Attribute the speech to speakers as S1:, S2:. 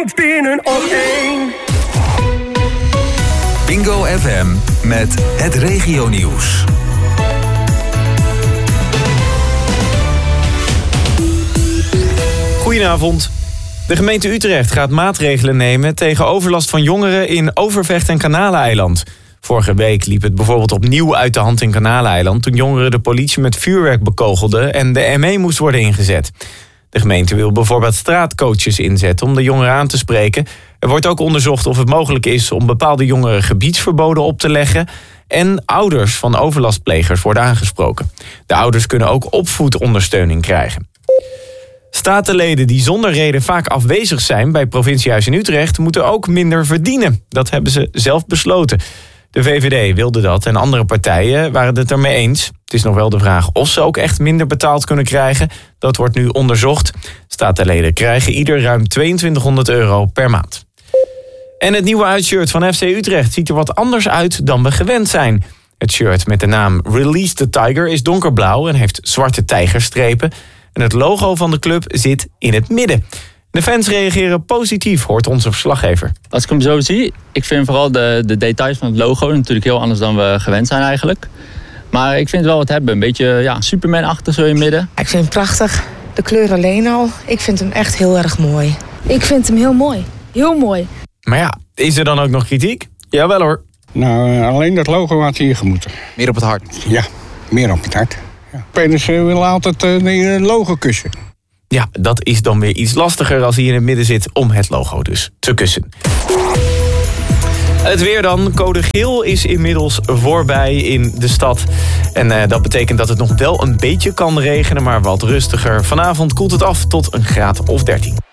S1: brengt binnen op 1.
S2: Bingo FM met het regionieuws.
S3: Goedenavond. De gemeente Utrecht gaat maatregelen nemen tegen overlast van jongeren in Overvecht en Kanaleiland. Vorige week liep het bijvoorbeeld opnieuw uit de hand in Kanaleiland toen jongeren de politie met vuurwerk bekogelden en de ME moest worden ingezet. De gemeente wil bijvoorbeeld straatcoaches inzetten om de jongeren aan te spreken. Er wordt ook onderzocht of het mogelijk is om bepaalde jongeren gebiedsverboden op te leggen. En ouders van overlastplegers worden aangesproken. De ouders kunnen ook opvoedondersteuning krijgen. Statenleden die zonder reden vaak afwezig zijn bij provinciehuis in Utrecht moeten ook minder verdienen. Dat hebben ze zelf besloten. De VVD wilde dat en andere partijen waren het ermee eens. Het is nog wel de vraag of ze ook echt minder betaald kunnen krijgen. Dat wordt nu onderzocht. Statenleden krijgen ieder ruim €2200 per maand. En het nieuwe uitshirt van FC Utrecht ziet er wat anders uit dan we gewend zijn. Het shirt met de naam Release the Tiger is donkerblauw en heeft zwarte tijgerstrepen. En het logo van de club zit in het midden. De fans reageren positief, hoort onze verslaggever.
S4: Als ik hem zo zie, ik vind vooral de details van het logo natuurlijk heel anders dan we gewend zijn eigenlijk. Maar ik vind het wel wat hebben. Een beetje Superman-achtig zo in het midden.
S5: Ik vind hem prachtig. De kleur alleen al. Ik vind hem echt heel erg mooi.
S6: Ik vind hem heel mooi. Heel mooi.
S3: Maar ja, is er dan ook nog kritiek? Jawel hoor.
S7: Nou, alleen dat logo had hier gemoeten.
S8: Meer op het hart?
S7: Ja, meer op het hart. Ja. Spelers willen altijd een logo kussen.
S3: Ja, dat is dan weer iets lastiger als hij in het midden zit om het logo dus te kussen. Het weer dan. Code geel is inmiddels voorbij in de stad. En dat betekent dat het nog wel een beetje kan regenen, maar wat rustiger. Vanavond koelt het af tot een graad of 13.